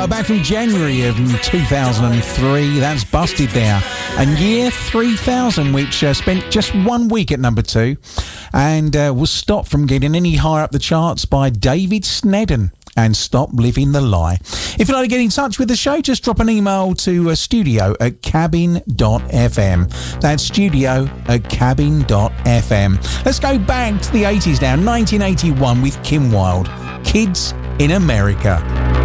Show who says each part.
Speaker 1: back from January of 2003. That's Busted there. And Year 3000, which spent just 1 week at number 2 and was stopped from getting any higher up the charts by David Snedden and Stop Living the Lie. If you'd like to get in touch with the show, just drop an email to studio@cabin.fm. That's studio@cabin.fm. Let's go back to the 80s now, 1981 with Kim Wilde, Kids in America.